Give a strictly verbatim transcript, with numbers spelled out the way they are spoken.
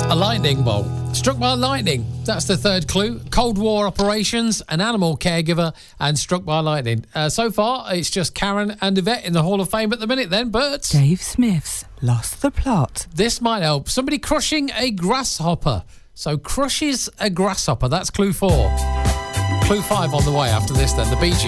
A lightning bolt. Struck by lightning. That's the third clue. Cold War operations, an animal caregiver, and struck by lightning. Uh, so far, it's just Karen and Yvette in the Hall of Fame at the minute then, but... Dave Smith's Lost the Plot. This might help. Somebody crushing a grasshopper. So crushes a grasshopper. That's clue four. Clue five on the way after this then. The Bee Gees.